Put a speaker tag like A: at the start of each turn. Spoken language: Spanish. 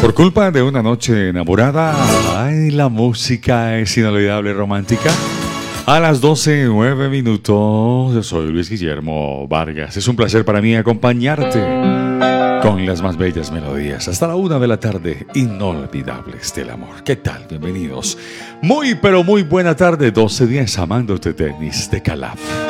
A: Por culpa de una noche enamorada, ay, la música es inolvidable, romántica. A las 12:09, yo soy Luis Guillermo Vargas. Es un placer para mí acompañarte con las más bellas melodías hasta la 1 de la tarde, inolvidables del amor. ¿Qué tal? Bienvenidos. Muy, pero muy buena tarde, 12:10, Amándote Tenis de Calaf.